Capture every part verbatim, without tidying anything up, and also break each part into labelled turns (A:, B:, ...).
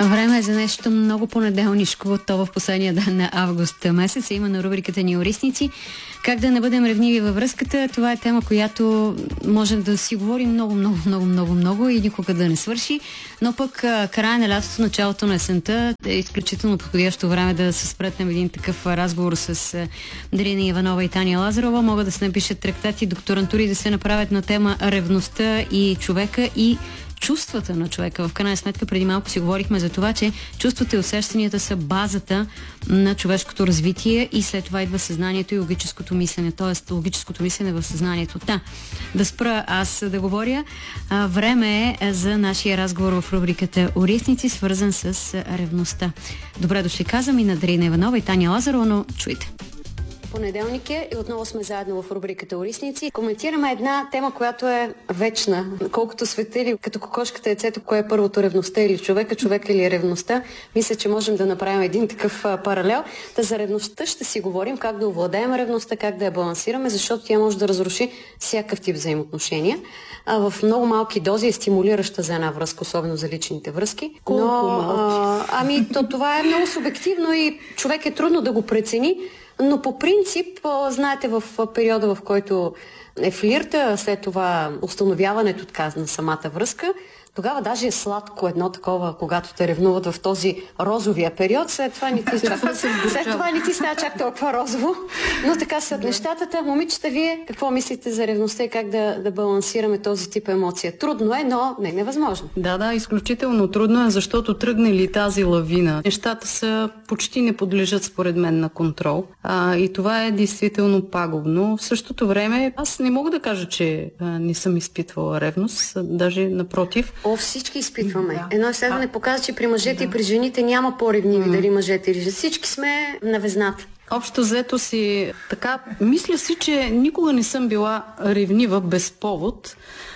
A: Време е за нещо много понеделнишко, то в последния ден на август месец, а именно рубриката ни Орисници. Как да не бъдем ревниви във връзката, това е тема, която можем да си говорим много, много, много, много, много и никога да не свърши. Но пък края на лятото, началото на есента е изключително подходящо време да се спретнем един такъв разговор с Дарина Иванова и Таня Лазарова. Могат да се напишат трактати, докторантури, да се направят на тема ревността и човека и чувствата на човека. В крайна сметка, преди малко си говорихме за това, че чувствата и усещанията са базата на човешкото развитие и след това идва съзнанието и логическото мислене, т.е. логическото мислене в съзнанието. Та, да спра аз да говоря. А, време е за нашия разговор в рубриката Орисници, свързан с ревността. Добре дошли, казвам и на Дарина Иванова и Таня Лазарова, но чуйте. Понеделник е и отново сме заедно в рубриката Орисници. Коментираме една тема, която е вечна. Колкото света или като кокошката яйцето, кое е първото, ревността или човека, човека или ревността. Мисля, че можем да направим един такъв а, паралел. Та за ревността ще си говорим как да овладеем ревността, как да я балансираме, защото тя може да разруши всякакъв тип взаимоотношения. А в много малки дози е стимулираща за една връзка, особено за личните връзки.
B: Колко
A: Но,
B: малки?
A: А, ами то, това е много субективно и човек е трудно да го прецени. Но по принцип, знаете, в периода, в който е флирта, след това установяването така, на самата връзка, тогава даже е сладко едно такова, когато те ревнуват в този розовия период, след това не ти, след това не ти става чак толкова розово, но така са нещата. Момичета, вие какво мислите за ревността и как да, да балансираме този тип емоция? Трудно е, но не е невъзможно.
B: Да, да, изключително трудно е, защото тръгне ли тази лавина, нещата са почти не подлежат според мен на контрол. А, и това е действително пагубно. В същото време аз не мога да кажа, че а, не съм изпитвала ревност, даже напротив.
A: О, всички изпитваме.
B: Да.
A: Едно изследване показва, че при мъжете
B: Да.
A: и при жените няма по-ревниви,
B: Mm.
A: дали мъжете или жените. Всички сме на везната.
B: Общо взето си така, мисля си, че никога не съм била ревнива без повод.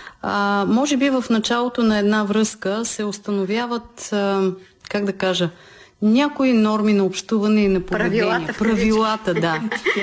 B: А, може би в началото на една връзка се установяват, а, как да кажа, някои норми на общуване и на поведение.
A: Правилата.
B: Правилата, да.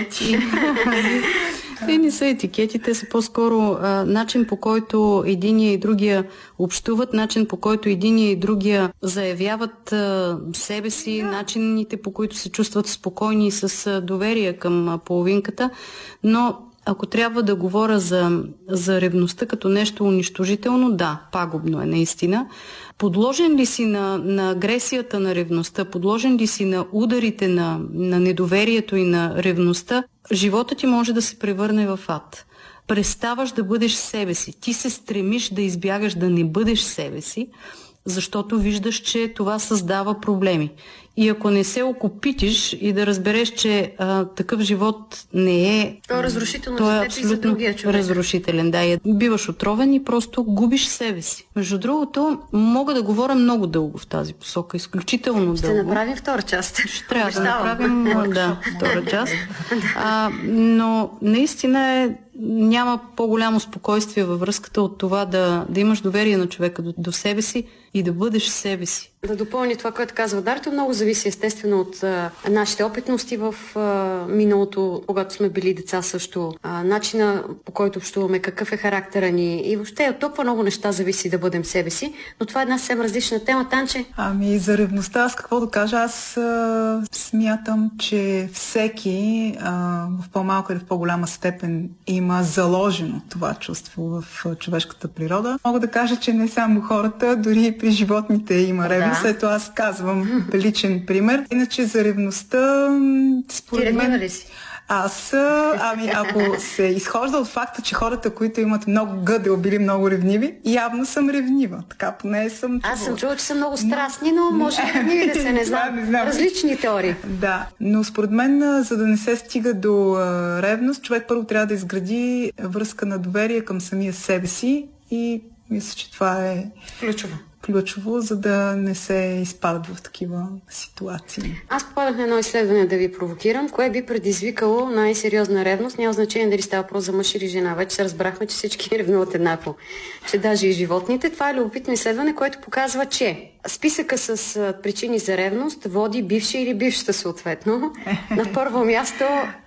B: Те не са етикети, те са по-скоро а, начин, по който единия и другия общуват, начин, по който единия и другия заявяват а, себе си, да. Начините, по които се чувстват спокойни и с а, доверие към а, половинката. Но ако трябва да говоря за, за ревността като нещо унищожително, да, пагубно е наистина. Подложен ли си на, на агресията на ревността, подложен ли си на ударите на, на недоверието и на ревността, живота ти може да се превърне в ад. Преставаш да бъдеш себе си. Ти се стремиш да избягаш да не бъдеш себе си, защото виждаш, че това създава проблеми. И ако не се окопитиш и да разбереш, че а, такъв живот не е...
A: То е разрушително
B: той
A: за
B: е
A: теб и за
B: абсолютно
A: другия човек.
B: разрушителен. Да, и биваш отровен и просто губиш себе си. Между другото, мога да говоря много дълго в тази посока. Изключително
A: Ще
B: дълго.
A: направим втора част.
B: Ще трябва да
A: Обещавам.
B: направим да, втора част. А, но наистина е, няма по-голямо спокойствие във връзката от това да, да имаш доверие на човека до, до себе си и да бъдеш себе си.
A: Да допълни това, което казва Дарто, много зависи естествено от а, нашите опитности в а, миналото, когато сме били деца също, а, начина по който общуваме, какъв е характера ни и въобще от толкова много неща зависи да бъдем себе си, но това е една съвсем различна тема. Танче?
C: Ами за ревността, аз какво да кажа, аз а, смятам, че всеки а, в по-малка или в по-голяма степен има заложено това чувство в а, човешката природа. Мога да кажа, че не само хората, дори и при животните има ревност.
A: Да.
C: Ето аз казвам личен пример. Иначе за ревността, според
A: Ти ревнива
C: мен...
A: ли си?
C: Аз, ами ако се изхожда от факта, че хората, които имат много гъдел, били много ревниви, явно съм ревнива. Така поне съм чувала.
A: Аз съм чула, че са много страстни, но може и ревниви да се, не знам.
C: не знам.
A: Различни теории.
C: Да, но според мен, за да не се стига до а, ревност, човек първо трябва да изгради връзка на доверие към самия себе си и мисля, че това е
A: Ключово.
C: ключово, за да не се изпадат в такива ситуации.
A: Аз попадах на едно изследване да ви провокирам, кое би предизвикало най-сериозна ревност. Няма значение дали става въпрос за мъж или жена. Вече се разбрахме, че всички ревнуват еднакво. Че даже и животните. Това е любопитно изследване, което показва, че списъка с причини за ревност води бивши или бившата съответно. На първо място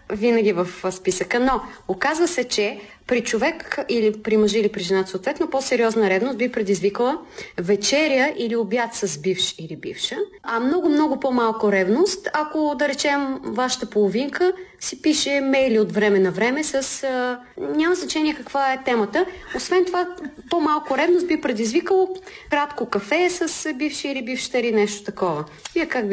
A: винаги в списъка. Но оказва се, че при човек или при мъж или при жена, съответно, по-сериозна ревност би предизвикала вечеря или обяд с бивш или бивша, а много-много по-малко ревност, ако, да речем, вашата половинка си пише мейли от време на време с... А, няма значение каква е темата. Освен това, по-малко ревност би предизвикало кратко кафе с бивши или бившата или нещо такова. Вие как